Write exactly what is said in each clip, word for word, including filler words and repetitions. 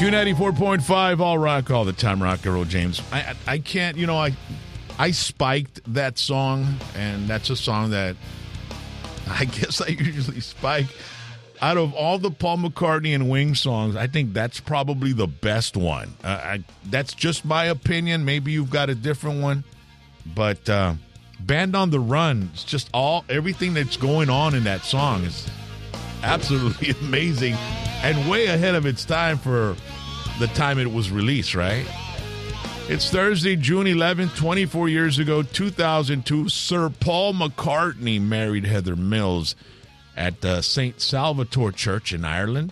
Q ninety-four point five, all rock, all the time, rock and roll, James. I, I I can't, you know, I I spiked that song, and that's a song that I guess I usually spike. Out of all the Paul McCartney and Wings songs, I think that's probably the best one. Uh, I, that's just my opinion. Maybe you've got a different one. But uh, Band on the Run, it's just all, everything that's going on in that song is absolutely amazing and way ahead of its time for the time it was released, right? It's Thursday, June eleventh, twenty-four years ago, two thousand two. Sir Paul McCartney married Heather Mills at uh, Saint Salvator Church in Ireland.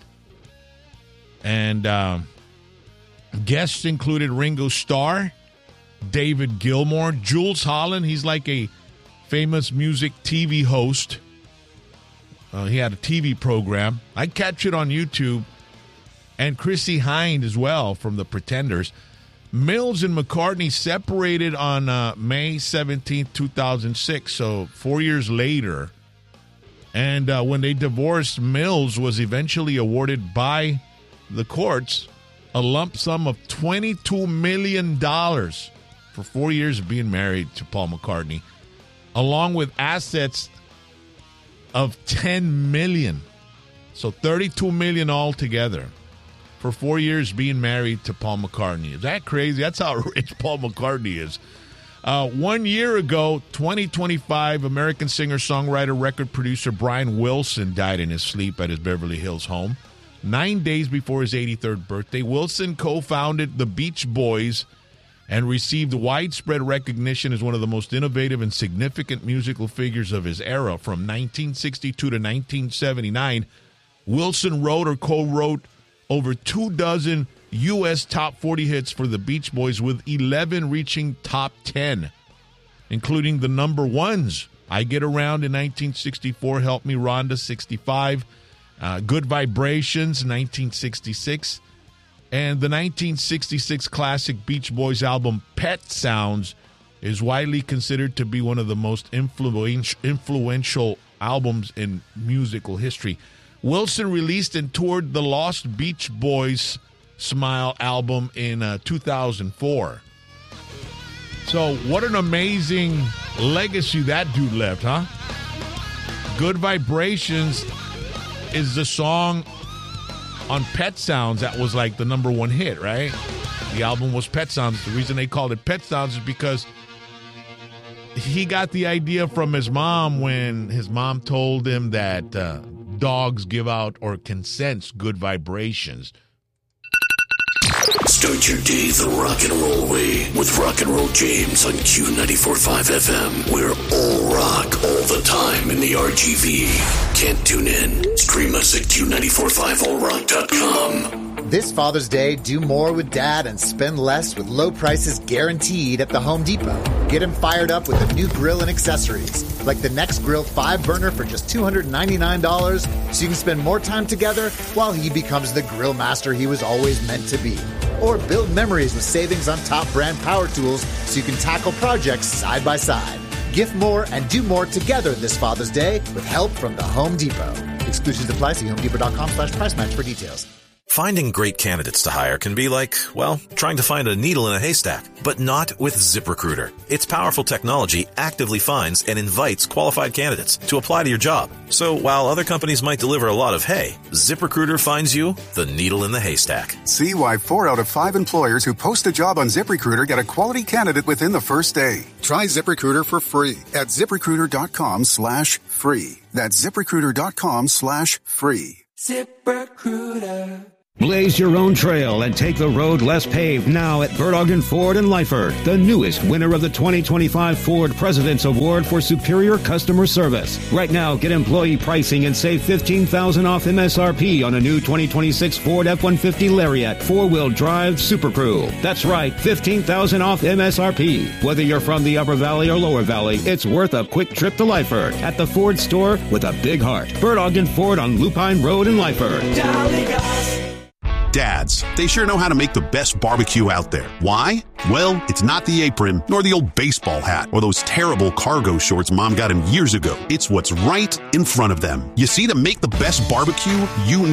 And uh, guests included Ringo Starr, David Gilmour, Jools Holland. He's like a famous music T V host. Uh, he had a T V program. I catch it on YouTube. And Chrissie Hynde as well from The Pretenders. Mills and McCartney separated on uh, May seventeenth, two thousand six, so four years later. And uh, when they divorced, Mills was eventually awarded by the courts a lump sum of twenty-two million dollars for four years of being married to Paul McCartney, along with assets of ten million dollars. So thirty-two million dollars altogether for four years being married to Paul McCartney. Is that crazy? That's how rich Paul McCartney is. Uh, one year ago, twenty twenty-five, American singer-songwriter, record producer Brian Wilson died in his sleep at his Beverly Hills home. Nine days before his eighty-third birthday, Wilson co-founded the Beach Boys and received widespread recognition as one of the most innovative and significant musical figures of his era. From nineteen sixty-two to nineteen seventy-nine, Wilson wrote or co-wrote over two dozen U S top forty hits for the Beach Boys, with eleven reaching top ten, including the number ones. I Get Around in nineteen sixty-four, Help Me Rhonda, sixty-five, uh, Good Vibrations, nineteen sixty-six, and the nineteen sixty-six classic Beach Boys album Pet Sounds is widely considered to be one of the most influential, influential albums in musical history. Wilson released and toured the Lost Beach Boys Smile album in uh, two thousand four. So what an amazing legacy that dude left, huh? Good Vibrations is the song on Pet Sounds that was like the number one hit, right? The album was Pet Sounds. The reason they called it Pet Sounds is because he got the idea from his mom when his mom told him that uh, dogs give out or can sense good vibrations. Start your day the rock and roll way with Rock and Roll James on Q ninety-four point five F M. We're all rock all the time in the R G V. Can't tune in? Stream us at Q nine four five all rock dot com. This Father's Day, do more with Dad and spend less with low prices guaranteed at the Home Depot. Get him fired up with a new grill and accessories, like the Next Grill five burner for just two hundred ninety-nine dollars, so you can spend more time together while he becomes the grill master he was always meant to be. Or build memories with savings on top brand power tools so you can tackle projects side by side. Gift more and do more together this Father's Day with help from the Home Depot. Exclusions apply. See homedepot.com slash price match for details. Finding great candidates to hire can be like, well, trying to find a needle in a haystack, but not with ZipRecruiter. Its powerful technology actively finds and invites qualified candidates to apply to your job. So while other companies might deliver a lot of hay, ZipRecruiter finds you the needle in the haystack. See why four out of five employers who post a job on ZipRecruiter get a quality candidate within the first day. Try ZipRecruiter for free at ZipRecruiter.com slash free. That's ZipRecruiter.com slash free. ZipRecruiter. Blaze your own trail and take the road less paved now at Bird Ogden Ford in Lyford, the newest winner of the twenty twenty-five Ford President's Award for Superior Customer Service. Right now, get employee pricing and save fifteen thousand dollars off M S R P on a new twenty twenty-six Ford F one fifty Lariat four-wheel drive Super Crew. That's right, fifteen thousand dollars off M S R P. Whether you're from the Upper Valley or Lower Valley, it's worth a quick trip to Lyford at the Ford store with a big heart. Bird Ogden Ford on Lupine Road in Lyford. Dads, they sure know how to make the best barbecue out there. Why? Well, it's not the apron, nor the old baseball hat, or those terrible cargo shorts Mom got him years ago. It's what's right in front of them. You see, to make the best barbecue, you